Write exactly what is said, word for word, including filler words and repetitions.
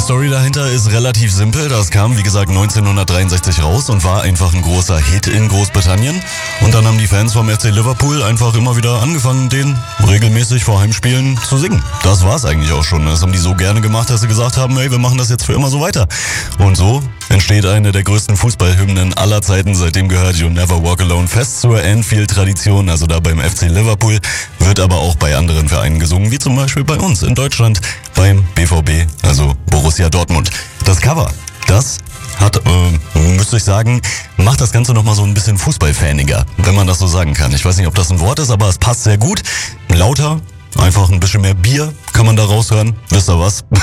Story dahinter ist relativ simpel. Das kam, wie gesagt, neunzehnhundertdreiundsechzig raus und war einfach ein großer Hit in Großbritannien. Und dann haben die Fans vom F C Liverpool einfach immer wieder angefangen, den regelmäßig vor Heimspielen zu singen. Das war's eigentlich auch schon. Das haben die so gerne gemacht, dass sie gesagt haben, hey, wir machen das jetzt für immer so weiter. Und so entsteht eine der größten Fußballhymnen aller Zeiten. Seitdem gehört You Never Walk Alone fest zur Anfield-Tradition, also da beim F C Liverpool, wird aber auch bei anderen Vereinen gesungen, wie zum Beispiel bei uns in Deutschland beim B V B, also Borussia Dortmund. Das Cover, das hat, äh, müsste ich sagen, macht das Ganze nochmal so ein bisschen fußballfaniger, wenn man das so sagen kann. Ich weiß nicht, ob das ein Wort ist, aber es passt sehr gut. Lauter, einfach ein bisschen mehr Bier kann man da raushören. Wisst ihr was?